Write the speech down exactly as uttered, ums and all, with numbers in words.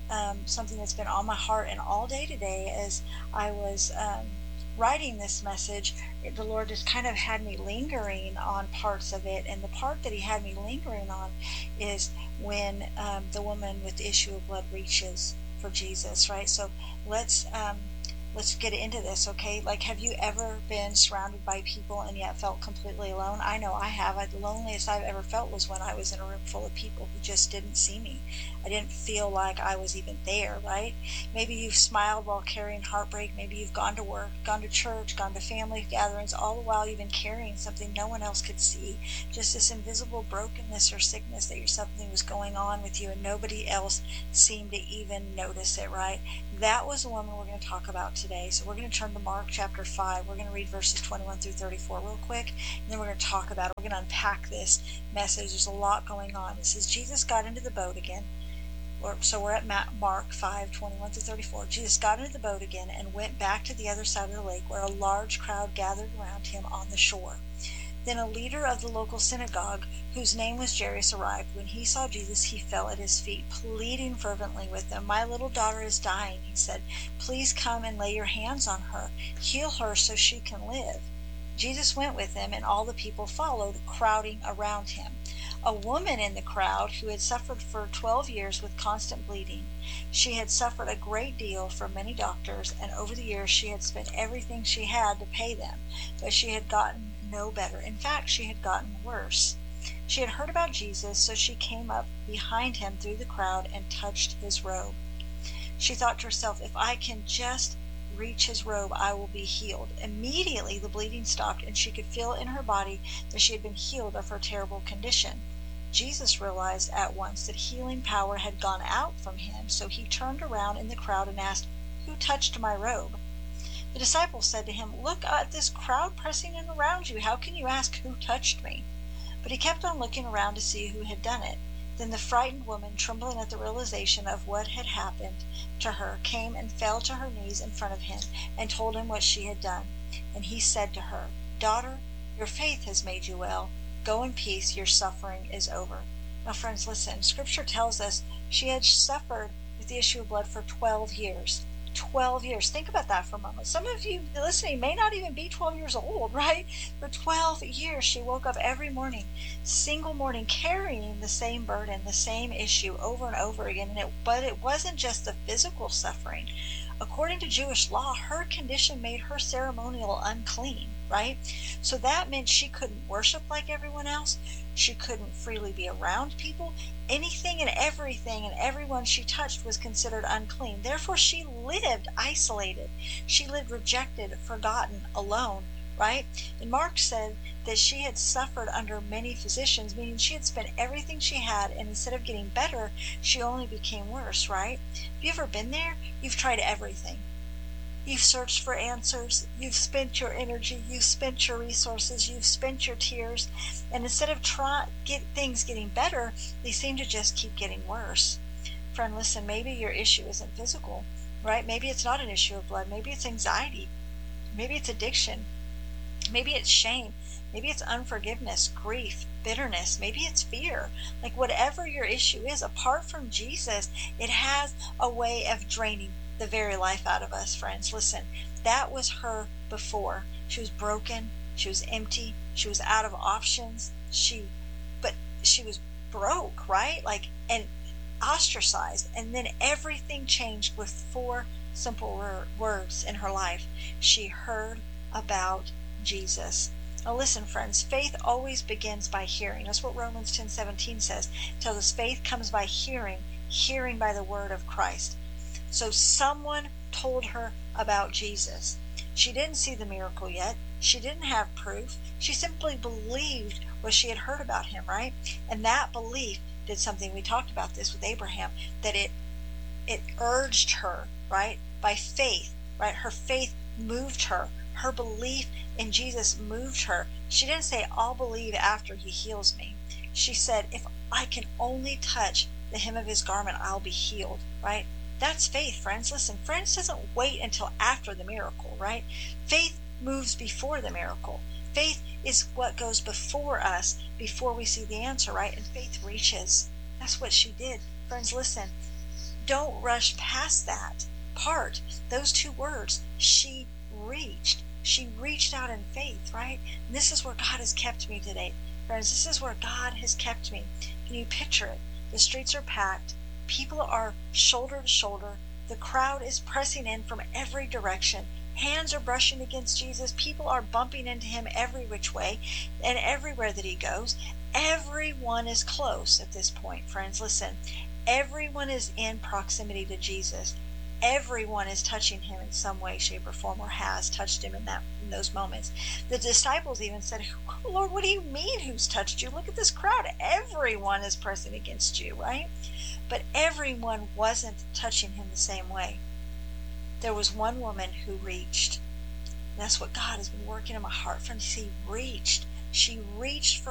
um, something that's been on my heart and all day today as I was um, writing this message. The Lord just kind of had me lingering on parts of it, and the part that He had me lingering on is when um, the woman with the issue of blood reaches for Jesus, right? So let's um, let's get into this, okay? Like, have you ever been surrounded by people and yet felt completely alone? I know I have. I, the loneliest I've ever felt was when I was in a room full of people who just didn't see me. I didn't feel like I was even there, right? Maybe you've smiled while carrying heartbreak. Maybe you've gone to work, gone to church, gone to family gatherings, all the while you've been carrying something no one else could see. Just this invisible brokenness or sickness that you're, something was going on with you and nobody else seemed to even notice it, right? That was the woman we're going to talk about today. So we're going to turn to Mark chapter five. We're going to read verses twenty-one through thirty-four real quick, and then we're going to talk about it. We're going to unpack this message. There's a lot going on. It says, Jesus got into the boat again. So we're at Mark five, twenty-one through thirty-four. Jesus got into the boat again and went back to the other side of the lake, where a large crowd gathered around him on the shore. Then a leader of the local synagogue, whose name was Jairus, arrived. When he saw Jesus, he fell at his feet, pleading fervently with him. My little daughter is dying, he said. Please come and lay your hands on her. Heal her so she can live. Jesus went with them, and all the people followed, crowding around him. A woman in the crowd who had suffered for twelve years with constant bleeding. She had suffered a great deal from many doctors, and over the years she had spent everything she had to pay them, but she had gotten no better. In fact, she had gotten worse. She had heard about Jesus, so she came up behind him through the crowd and touched his robe. She thought to herself, if I can just reach his robe, I will be healed. Immediately the bleeding stopped, and she could feel in her body that she had been healed of her terrible condition. Jesus realized at once that healing power had gone out from him, so he turned around in the crowd and asked, Who touched my robe? The disciples said to him, Look at this crowd pressing in around you. How can you ask, Who touched me? But he kept on looking around to see who had done it. Then the frightened woman, trembling at the realization of what had happened to her, came and fell to her knees in front of him and told him what she had done. And he said to her, Daughter, your faith has made you well. Go in peace, your suffering is over. Now, friends, listen. Scripture tells us she had suffered with the issue of blood for twelve years. twelve years. Think about that for a moment. Some of you listening may not even be twelve years old, right? For twelve years, she woke up every morning, single morning, carrying the same burden, the same issue over and over again. And it, but it wasn't just the physical suffering. According to Jewish law, her condition made her ceremonial unclean, right? So that meant she couldn't worship like everyone else. She couldn't freely be around people. Anything and everything and everyone she touched was considered unclean. Therefore, she lived isolated. She lived rejected, forgotten, alone, right? And Mark said that she had suffered under many physicians, meaning she had spent everything she had, and instead of getting better, she only became worse, right? Have you ever been there? You've tried everything. You've searched for answers. You've spent your energy. You've spent your resources. You've spent your tears. And instead of try, get things getting better, they seem to just keep getting worse. Friend, listen, maybe your issue isn't physical, right? Maybe it's not an issue of blood. Maybe it's anxiety. Maybe it's addiction. Maybe it's shame. Maybe it's unforgiveness, grief, bitterness. Maybe it's fear. Like, whatever your issue is, apart from Jesus, it has a way of draining the very life out of us, friends. Listen, that was her before. She was broken. She was empty. She was out of options. She, but she was broke, right? Like, and ostracized. And then everything changed with four simple wor- words in her life. She heard about Jesus. Now listen, friends, faith always begins by hearing. That's what Romans ten seventeen says. It tells us faith comes by hearing, hearing by the word of Christ. So someone told her about Jesus. She didn't see the miracle yet. She didn't have proof. She simply believed what she had heard about him, right? And that belief did something. We talked about this with Abraham, that it it urged her, right? By faith, right? Her faith moved her. Her belief in Jesus moved her. She didn't say, I'll believe after he heals me. She said, if I can only touch the hem of his garment, I'll be healed, right? That's faith, friends. Listen, friends doesn't wait until after the miracle, right? Faith moves before the miracle. Faith is what goes before us, before we see the answer, right? And faith reaches. That's what she did. Friends, listen. don't rush past that part, those two words. She reached. She reached out in faith, right? And this is where God has kept me today. Friends, this is where God has kept me. Can you picture it? The streets are packed. People are shoulder to shoulder. The crowd is pressing in from every direction. Hands are brushing against Jesus. People are bumping into him every which way and everywhere that he goes. Everyone is close at this point, friends. Listen, everyone is in proximity to Jesus. Everyone is touching him in some way, shape, or form, or has touched him in that in those moments. The disciples even said, Lord, what do you mean who's touched you? Look at this crowd. Everyone is pressing against you, right? But everyone wasn't touching him the same way. There was one woman who reached. And that's what God has been working in my heart from. She reached. She reached for